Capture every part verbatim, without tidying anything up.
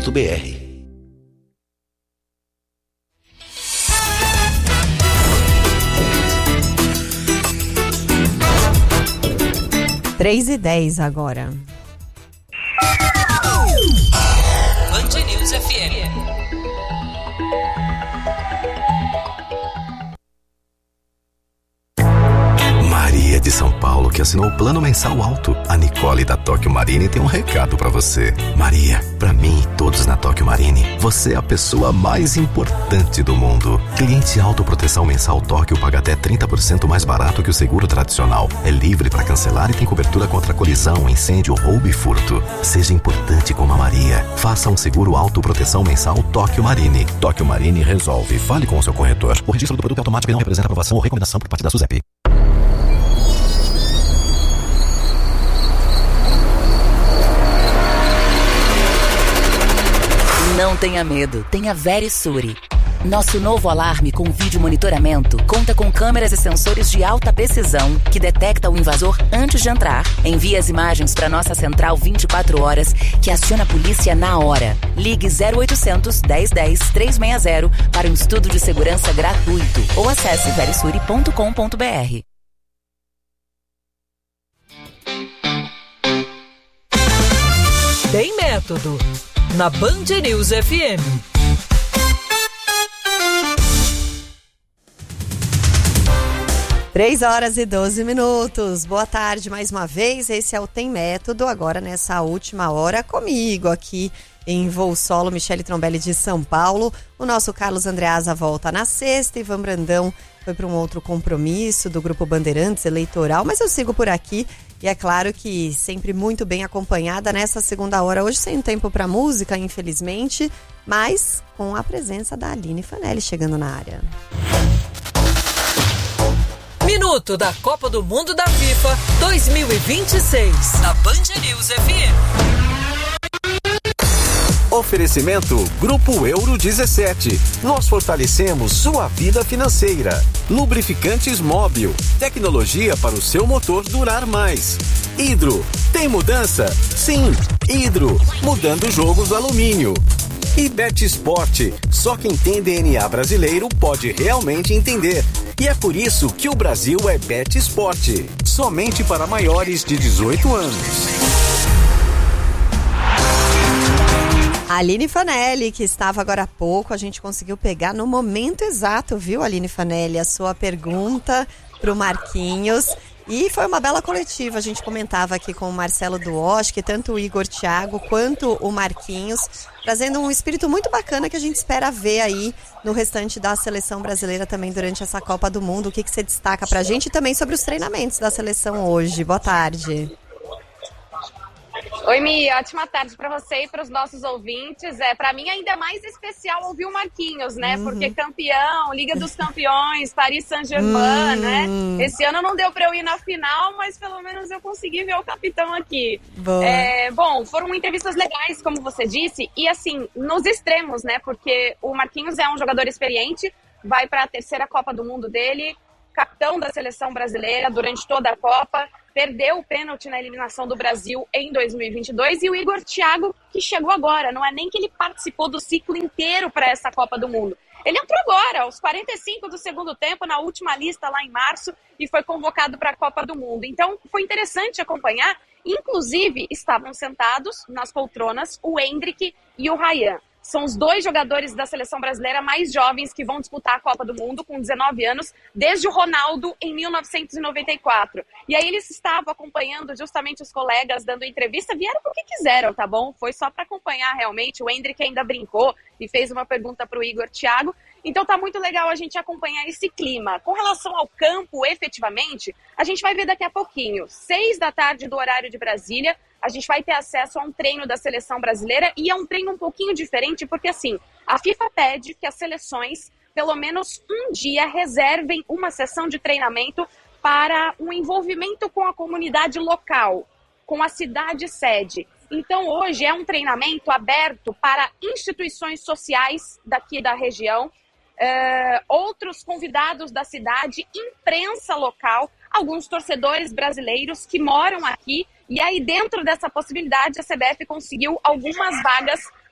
ponto b r. três e dez agora. Band News F M. Maria de São Paulo, que assinou o plano mensal alto. A Nicole da Tóquio Marine tem um recado pra você. Maria, pra mim e todos na Tóquio Marine, você é a pessoa mais importante do mundo. Cliente autoproteção mensal Tóquio paga até trinta por cento mais barato que o seguro tradicional. É livre pra cancelar e tem cobertura contra colisão, incêndio, roubo e furto. Seja importante como a Maria. Faça um seguro autoproteção mensal Tóquio Marine. Tóquio Marine resolve. Fale com o seu corretor. O registro do produto é automático e não representa aprovação ou recomendação por parte da SUSEP. Não tenha medo, tenha Verisure. Nosso novo alarme com vídeo monitoramento conta com câmeras e sensores de alta precisão que detecta o invasor antes de entrar. Envia as imagens para nossa central vinte e quatro horas, que aciona a polícia na hora. Ligue zero oitocentos, dez dez, trezentos e sessenta para um estudo de segurança gratuito ou acesse verisure ponto com ponto b r. Tem método na Band News F M. três horas e doze minutos. Boa tarde mais uma vez. Esse é o Tem Método, agora nessa última hora comigo aqui em Voo Solo, Michele Trombelli de São Paulo. O nosso Carlos Andreasa volta na sexta, Ivan Brandão foi para um outro compromisso do Grupo Bandeirantes Eleitoral, mas eu sigo por aqui e é claro que sempre muito bem acompanhada nessa segunda hora. Hoje sem tempo para música, infelizmente, mas com a presença da Aline Fanelli chegando na área. Minuto da Copa do Mundo da FIFA dois mil e vinte e seis na Band News F M. Oferecimento Grupo Euro dezessete. Nós fortalecemos sua vida financeira. Lubrificantes Móbil. Tecnologia para o seu motor durar mais. Hidro. Tem mudança? Sim. Hidro. Mudando o jogo do alumínio. E Bet Sport. Só quem tem D N A brasileiro pode realmente entender. E é por isso que o Brasil é Bet Sport. Somente para maiores de dezoito anos. Aline Fanelli, que estava agora há pouco, a gente conseguiu pegar no momento exato, viu, Aline Fanelli, a sua pergunta para o Marquinhos. E foi uma bela coletiva, a gente comentava aqui com o Marcelo Duosch, que tanto o Igor Thiago quanto o Marquinhos, trazendo um espírito muito bacana que a gente espera ver aí no restante da seleção brasileira também durante essa Copa do Mundo. O que, que você destaca pra gente e também sobre os treinamentos da seleção hoje? Boa tarde. Oi, Mi, ótima tarde para você e para os nossos ouvintes. É, para mim ainda é mais especial ouvir o Marquinhos, né? Uhum. Porque campeão, Liga dos Campeões, Paris Saint-Germain, uhum. né? Esse ano não deu para eu ir na final, mas pelo menos eu consegui ver o capitão aqui. É, bom, foram entrevistas legais, como você disse, e assim, nos extremos, né? Porque o Marquinhos é um jogador experiente, vai para a terceira Copa do Mundo dele, capitão da seleção brasileira durante toda a Copa, perdeu o pênalti na eliminação do Brasil em dois mil e vinte e dois, e o Igor Thiago, que chegou agora, não é nem que ele participou do ciclo inteiro para essa Copa do Mundo. Ele entrou agora, aos quarenta e cinco do segundo tempo, na última lista lá em março, e foi convocado para a Copa do Mundo. Então, foi interessante acompanhar. Inclusive, estavam sentados nas poltronas o Endrick e o Ryan. São os dois jogadores da seleção brasileira mais jovens que vão disputar a Copa do Mundo com dezenove anos, desde o Ronaldo em mil novecentos e noventa e quatro. E aí eles estavam acompanhando justamente os colegas dando entrevista, vieram porque quiseram, tá bom? Foi só para acompanhar realmente. O Endrick ainda brincou e fez uma pergunta para o Igor Thiago. Então tá muito legal a gente acompanhar esse clima. Com relação ao campo, efetivamente, a gente vai ver daqui a pouquinho, seis da tarde do horário de Brasília, a gente vai ter acesso a um treino da seleção brasileira, e é um treino um pouquinho diferente, porque assim, a FIFA pede que as seleções, pelo menos um dia, reservem uma sessão de treinamento para um envolvimento com a comunidade local, com a cidade sede. Então hoje é um treinamento aberto para instituições sociais daqui da região, uh, outros convidados da cidade, imprensa local, alguns torcedores brasileiros que moram aqui. E aí, dentro dessa possibilidade, a C B F conseguiu algumas vagas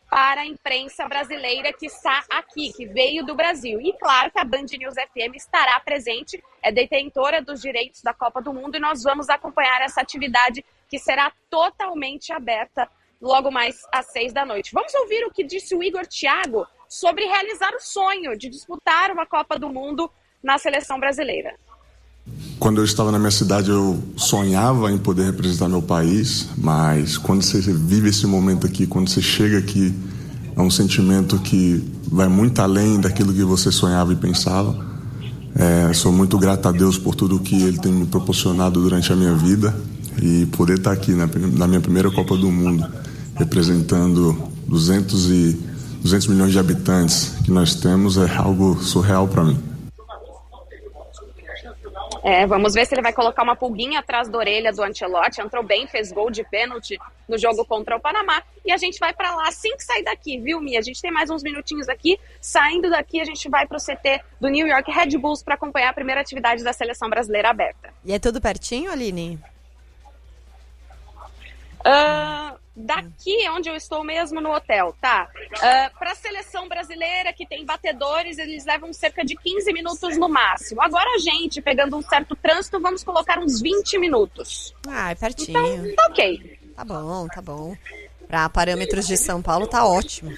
para a imprensa brasileira que está aqui, que veio do Brasil. E claro que a Band News F M estará presente, é detentora dos direitos da Copa do Mundo, e nós vamos acompanhar essa atividade que será totalmente aberta logo mais às seis da noite. Vamos ouvir o que disse o Igor Thiago sobre realizar o sonho de disputar uma Copa do Mundo na seleção brasileira. Quando eu estava na minha cidade, eu sonhava em poder representar meu país, mas quando você vive esse momento aqui, quando você chega aqui, é um sentimento que vai muito além daquilo que você sonhava e pensava. É, sou muito grato a Deus por tudo que Ele tem me proporcionado durante a minha vida, e poder estar aqui na, na minha primeira Copa do Mundo, representando duzentos milhões de habitantes que nós temos, é algo surreal para mim. É, vamos ver se ele vai colocar uma pulguinha atrás da orelha do Ancelotti. Entrou bem, fez gol de pênalti no jogo contra o Panamá. E a gente vai pra lá assim que sair daqui, viu, Mia? A gente tem mais uns minutinhos aqui. Saindo daqui, a gente vai pro C T do New York Red Bulls para acompanhar a primeira atividade da seleção brasileira aberta. E é tudo pertinho, Aline? Uh, daqui onde eu estou mesmo, no hotel, tá? Uh, para a seleção brasileira, que tem batedores, eles levam cerca de quinze minutos no máximo. Agora a gente, pegando um certo trânsito, vamos colocar uns vinte minutos. Ah, é pertinho. Então, tá ok. Tá bom, tá bom. Para parâmetros de São Paulo, tá ótimo.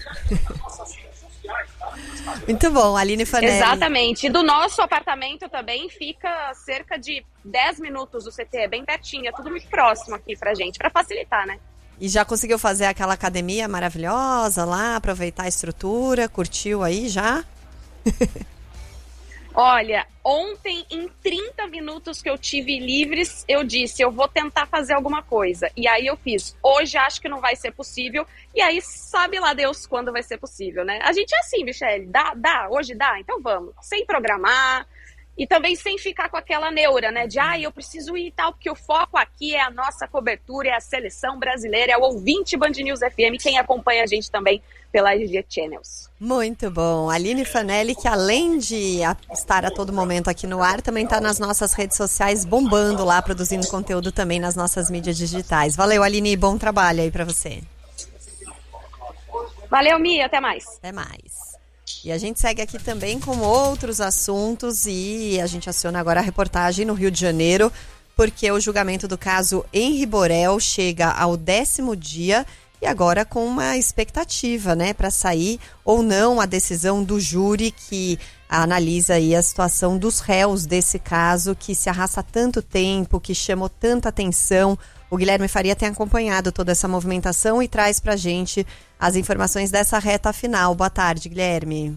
Muito bom, Aline Fanelli. Exatamente. E do nosso apartamento também fica cerca de dez minutos do C T, é bem pertinho, é tudo muito próximo aqui pra gente, pra facilitar, né? E já conseguiu fazer aquela academia maravilhosa lá, aproveitar a estrutura, curtiu aí já? Olha, ontem em trinta minutos que eu tive livres, eu disse, eu vou tentar fazer alguma coisa. E aí eu fiz. Hoje acho que não vai ser possível. E aí sabe lá Deus quando vai ser possível, né? A gente é assim, Michele, dá, dá, hoje dá, então vamos. Sem programar e também sem ficar com aquela neura, né? De, ah, eu preciso ir e tal, porque o foco aqui é a nossa cobertura, é a seleção brasileira, é o ouvinte Band News F M, quem acompanha a gente também pela L G Channels. Muito bom. Aline Fanelli, que além de estar a todo momento aqui no ar, também está nas nossas redes sociais, bombando lá, produzindo conteúdo também nas nossas mídias digitais. Valeu, Aline, bom trabalho aí para você. Valeu, Mia, até mais. Até mais. E a gente segue aqui também com outros assuntos e a gente aciona agora a reportagem no Rio de Janeiro, porque o julgamento do caso Henri Borel chega ao décimo dia e agora com uma expectativa, né, para sair ou não a decisão do júri que analisa aí a situação dos réus desse caso que se arrasta há tanto tempo, que chamou tanta atenção. O Guilherme Faria tem acompanhado toda essa movimentação e traz pra gente as informações dessa reta final. Boa tarde, Guilherme.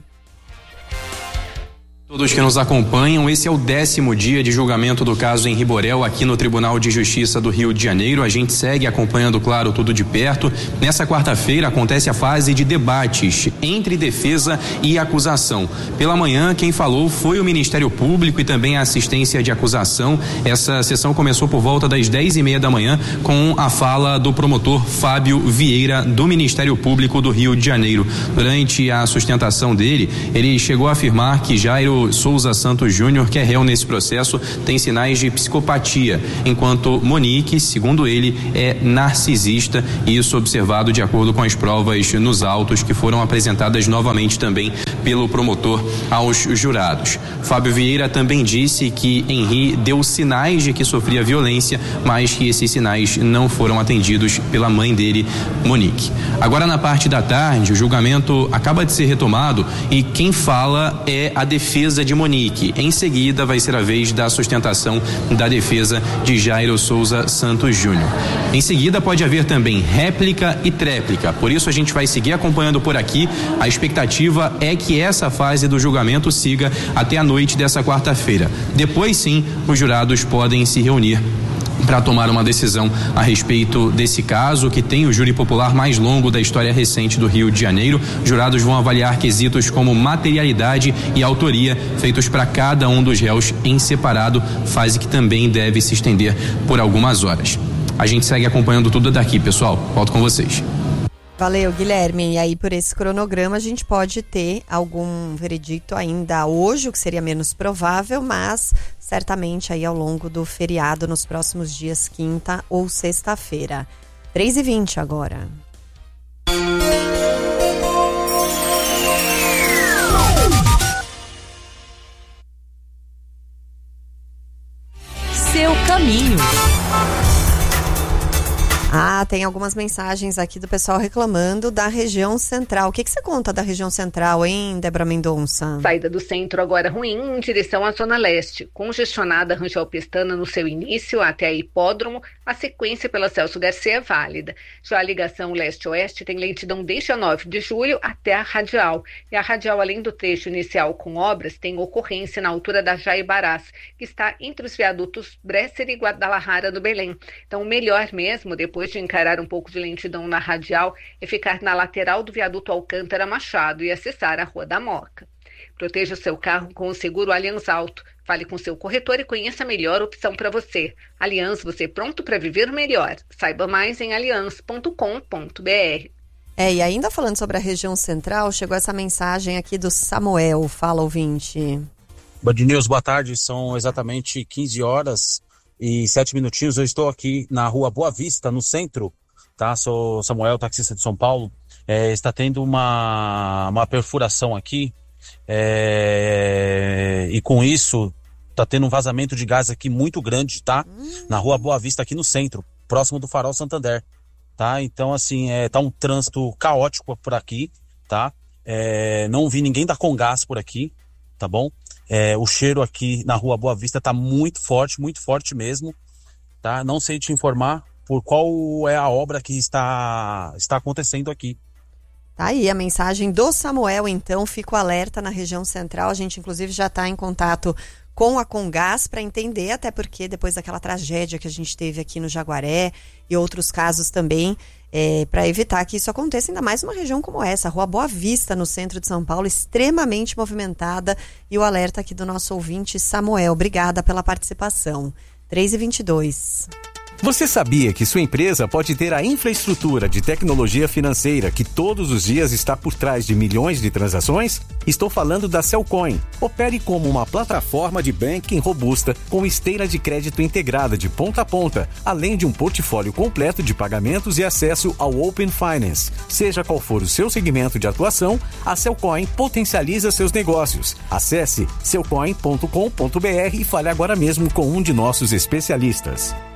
Todos que nos acompanham, esse é o décimo dia de julgamento do caso Henri Borel aqui no Tribunal de Justiça do Rio de Janeiro. A gente segue acompanhando, claro, tudo de perto. Nessa quarta-feira acontece a fase de debates entre defesa e acusação. Pela manhã, quem falou foi o Ministério Público e também a assistência de acusação. Essa sessão começou por volta das dez e meia da manhã com a fala do promotor Fábio Vieira do Ministério Público do Rio de Janeiro. Durante a sustentação dele, ele chegou a afirmar que Jairo Souza Santos Júnior, que é réu nesse processo, tem sinais de psicopatia, enquanto Monique, segundo ele, é narcisista, e isso observado de acordo com as provas nos autos que foram apresentadas novamente também pelo promotor aos jurados. Fábio Vieira também disse que Henri deu sinais de que sofria violência, mas que esses sinais não foram atendidos pela mãe dele, Monique. Agora, na parte da tarde, o julgamento acaba de ser retomado e quem fala é a defesa de Monique. Em seguida, vai ser a vez da sustentação da defesa de Jairo Souza Santos Júnior. Em seguida, pode haver também réplica e tréplica. Por isso, a gente vai seguir acompanhando por aqui. A expectativa é que essa fase do julgamento siga até a noite dessa quarta-feira. Depois, sim, os jurados podem se reunir para tomar uma decisão a respeito desse caso, que tem o júri popular mais longo da história recente do Rio de Janeiro. Jurados vão avaliar quesitos como materialidade e autoria, feitos para cada um dos réus em separado, fase que também deve se estender por algumas horas. A gente segue acompanhando tudo daqui, pessoal. Volto com vocês. Valeu, Guilherme. E aí, por esse cronograma, a gente pode ter algum veredicto ainda hoje, o que seria menos provável, mas certamente aí ao longo do feriado, nos próximos dias, quinta ou sexta-feira. três e vinte agora. lá, tem algumas mensagens aqui do pessoal reclamando da região central. O que, que você conta da região central, hein, Débora Mendonça? Saída do centro agora ruim em direção à zona leste. Congestionada Rangel Pestana no seu início até a Hipódromo, a sequência pela Celso Garcia é válida. Já a ligação leste-oeste tem lentidão desde a nove de julho até a Radial. E a Radial, além do trecho inicial com obras, tem ocorrência na altura da Jaibarás, que está entre os viadutos Bresser e Guadalajara do Belém. Então, o melhor mesmo, depois de encarar um pouco de lentidão na Radial, é ficar na lateral do viaduto Alcântara Machado e acessar a Rua da Moca. Proteja o seu carro com o seguro Allianz Auto. Fale com seu corretor e conheça a melhor opção para você. Allianz, você pronto para viver melhor. Saiba mais em allianz ponto com ponto b r. É, e ainda falando sobre a região central, chegou essa mensagem aqui do Samuel. Fala, ouvinte. Band News, boa tarde. São exatamente quinze horas e sete minutinhos. Eu estou aqui na Rua Boa Vista, no centro, tá? Sou Samuel, taxista de São Paulo. É, está tendo uma, uma perfuração aqui é, e com isso está tendo um vazamento de gás aqui muito grande, tá? Hum. Na Rua Boa Vista, aqui no centro, próximo do Farol Santander, tá? Então, assim, é, tá um trânsito caótico por aqui, tá? É, não vi ninguém da Congás por aqui, tá bom? É, o cheiro aqui na Rua Boa Vista tá muito forte, muito forte mesmo, tá? Não sei te informar por qual é a obra que está, está acontecendo aqui. Tá aí a mensagem do Samuel, então, fica o alerta na região central, a gente inclusive já está em contato com a Congás para entender, até porque depois daquela tragédia que a gente teve aqui no Jaguaré e outros casos também, é, para evitar que isso aconteça, ainda mais numa região como essa, a Rua Boa Vista, no centro de São Paulo, extremamente movimentada, e o alerta aqui do nosso ouvinte Samuel. Obrigada pela participação. três e vinte e dois. Você sabia que sua empresa pode ter a infraestrutura de tecnologia financeira que todos os dias está por trás de milhões de transações? Estou falando da Cellcoin. Opere como uma plataforma de banking robusta com esteira de crédito integrada de ponta a ponta, além de um portfólio completo de pagamentos e acesso ao Open Finance. Seja qual for o seu segmento de atuação, a Cellcoin potencializa seus negócios. Acesse cellcoin ponto com ponto b r e fale agora mesmo com um de nossos especialistas.